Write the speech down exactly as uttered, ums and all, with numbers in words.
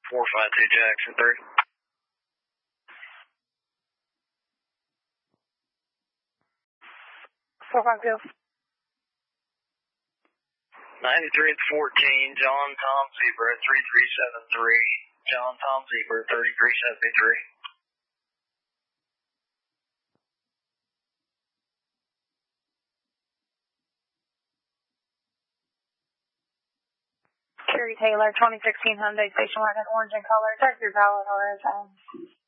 four five two Jackson three. four five two. ninety-three and fourteen, John Tom Zebra, three three seven three. John Tom Zebra, thirty-three seventy-three. Kerry Taylor, twenty sixteen Hyundai Station Wagon, orange in color. Check your pallet or